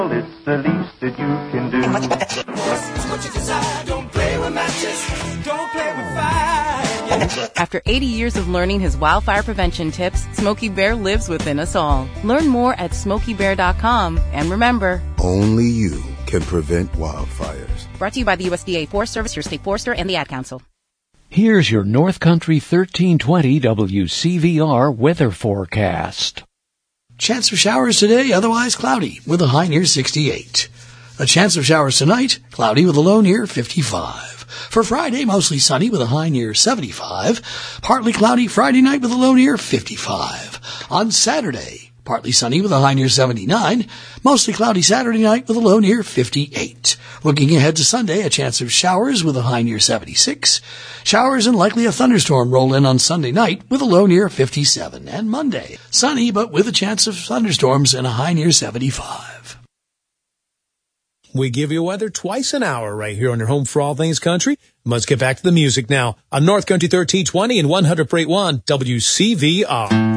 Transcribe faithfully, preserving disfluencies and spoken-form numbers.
It's the least that you can do. It's what you desire. Don't play with matches. Don't play with fire. After eighty years of learning his wildfire prevention tips, Smokey Bear lives within us all. Learn more at smokey bear dot com. And remember, only you can prevent wildfires. Brought to you by the U S D A Forest Service, your state forester, and the Ad Council. Here's your North Country thirteen twenty W C V R weather forecast. Chance of showers today, otherwise cloudy, with a high near sixty-eight. A chance of showers tonight, cloudy with a low near fifty-five. For Friday, mostly sunny with a high near seventy-five. Partly cloudy Friday night with a low near fifty-five. On Saturday, partly sunny with a high near seventy-nine. Mostly cloudy Saturday night with a low near fifty-eight. Looking ahead to Sunday, a chance of showers with a high near seventy-six. Showers and likely a thunderstorm roll in on Sunday night with a low near fifty-seven. And Monday, sunny but with a chance of thunderstorms and a high near seventy-five. We give you weather twice an hour right here on your home for all things country. Let's get back to the music now on North Country thirteen twenty and one hundred point one W C V R.